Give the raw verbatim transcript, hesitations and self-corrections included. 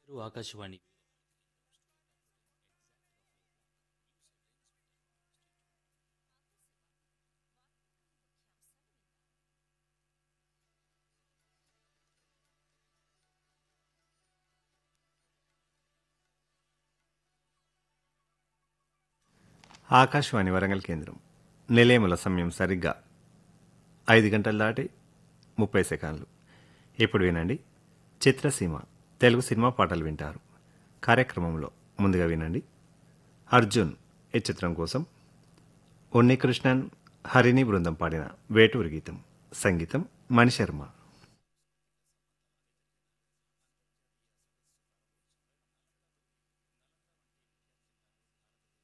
ఆకాశవాణి ఆకాశవాణి వరంగల్ కేంద్రం నిలయముల సమయం సరిగ్గా ఐదు గంటలు దాటి ముప్పై సెకండ్లు. ఇప్పుడు వినండి చిత్రసీమ తెలుగు సినిమా పాటలు వింటారు. కార్యక్రమంలో ముందుగా వినండి అర్జున్ ఈ చిత్రం కోసం ఉన్నికృష్ణన్ హరిణి బృందం పాడిన వేటూరు గీతం, సంగీతం మణిశర్మ.